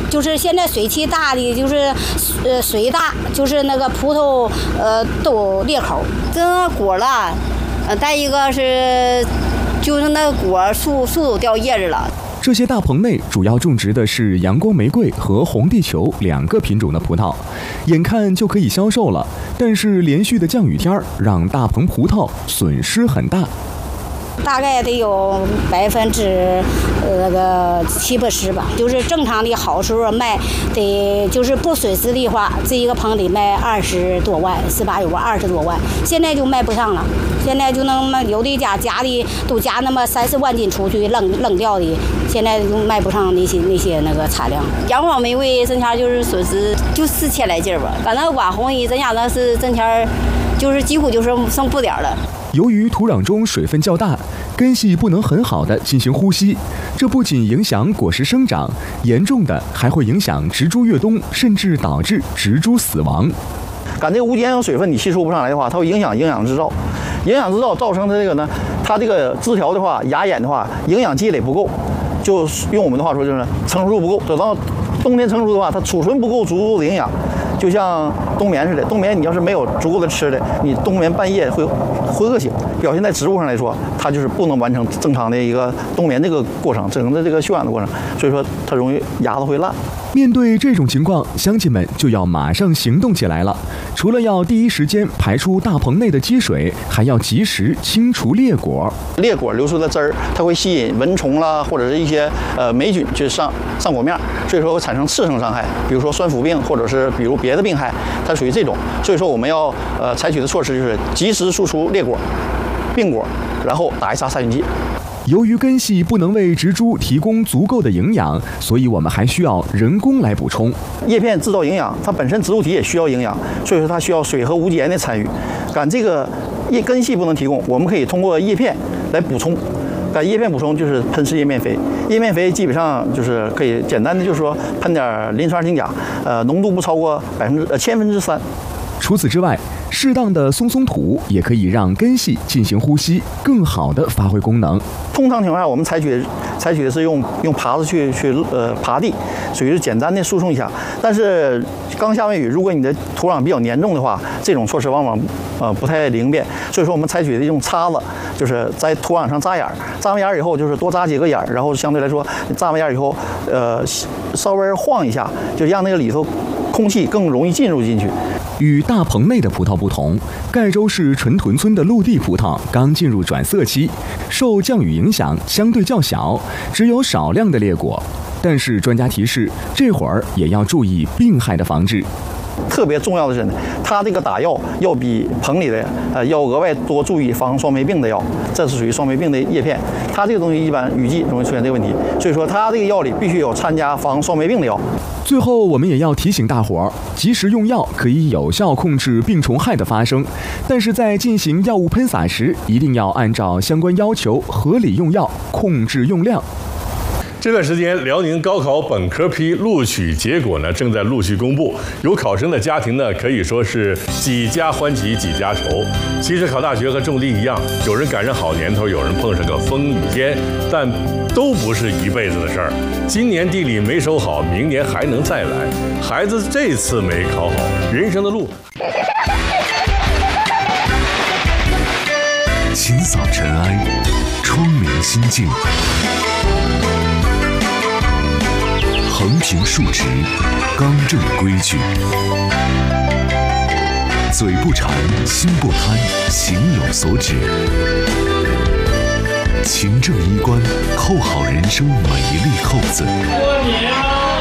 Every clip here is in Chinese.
就是现在水汽大的，就是水大，就是那个葡萄都有裂口，这果了。再一个是，就是那个果树都掉叶子了。 这些大棚内主要种植的是阳光玫瑰和红地球2个品种的葡萄，眼看就可以销售了，但是连续的降雨天让大棚葡萄损失很大。 大概得有70%到80%吧，就是正常的好时候卖得就是不损失的话，这一个棚得卖20多万，18有个20多万，现在就卖不上了。现在就能有的家的都夹那么30万斤出去扔掉的，现在就卖不上那些那个产量。阳光玫瑰这前就是损失就4000来斤吧，反正晚红衣这下那是这前就是几乎就是剩不点了。 由于土壤中水分较大，根系不能很好的进行呼吸，这不仅影响果实生长，严重的还会影响植株越冬，甚至导致植株死亡。 赶这个无机盐水分你吸收不上来的话，它会影响营养制造，营养制造造成的这个呢，它这个枝条的话、芽眼的话，营养积累不够，就用我们的话说就是成熟度不够，等到冬天成熟的话，它储存不够足够的营养。就像冬眠似的，冬眠你要是没有足够的吃的，你冬眠半夜会饿醒。表现在植物上来说，它就是不能完成正常的一个冬眠这个过程，整个这个休养的过程，所以说它容易芽子会烂。 面对这种情况，乡亲们就要马上行动起来了。除了要第一时间排出大棚内的积水，还要及时清除裂果。 裂果流出的汁儿，它会吸引蚊虫啦，或者是一些霉菌去上果面，所以说会产生次生伤害，比如说酸腐病，或者是比如别的病害，它属于这种。所以说我们要采取的措施就是及时输出裂果、病果，然后打一杀杀菌剂。 由于根系不能为植株提供足够的营养，所以我们还需要人工来补充。 叶片制造营养，它本身植物体也需要营养，所以说它需要水和无机盐的参与。赶这个根系不能提供，我们可以通过叶片来补充。赶叶片补充就是喷施叶面肥，叶面肥基本上就是可以简单的就是说喷点磷酸氢钾，浓度不超过3%。 除此之外，适当的松土也可以让根系进行呼吸，更好的发挥功能。 通常情况下，我们采取的是用耙子去耙地，属于是简单的输送一下。但是刚下完雨，如果你的土壤比较粘重的话，这种措施往往不太灵便。所以说我们采取的用叉子，就是在土壤上扎眼儿，扎完眼儿以后就是多扎几个眼儿，然后相对来说扎完眼儿以后，稍微晃一下，就让那个里头空气更容易进去。 与大棚内的葡萄不同，盖州市纯屯村的陆地葡萄刚进入转色期，受降雨影响相对较小，只有少量的裂果。但是专家提示，这会儿也要注意病害的防治。 特别重要的是呢，它这个打药要比棚里的要额外多注意防霜霉病的药，这是属于霜霉病的叶片，它这个东西一般雨季容易出现这个问题，所以说它这个药里必须有参加防霜霉病的药。 最后，我们也要提醒大伙儿，及时用药可以有效控制病虫害的发生，但是在进行药物喷洒时，一定要按照相关要求合理用药，控制用量。 这段时间，辽宁高考本科批录取结果呢正在陆续公布，有考生的家庭呢可以说是几家欢喜几家愁。其实考大学和种地一样，有人赶上好年头，有人碰上个风雨天，但都不是一辈子的事儿。今年地理没守好，明年还能再来。孩子这次没考好，人生的路。 清扫尘埃，窗明心净。横平竖直，刚正规矩，嘴不馋，心不贪，行有所指，勤政衣冠，扣好人生每一粒扣子。 过年啊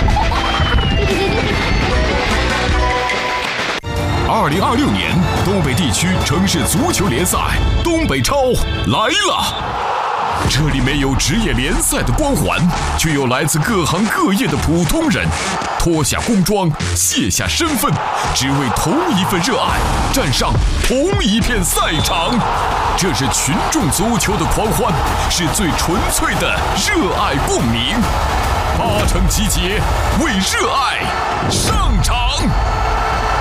！2026年东北地区城市足球联赛东北超来了。这里没有职业联赛的光环，却有来自各行各业的普通人，脱下工装，卸下身份，只为同一份热爱，站上同一片赛场。这是群众足球的狂欢，是最纯粹的热爱共鸣。8成集结，为热爱上场。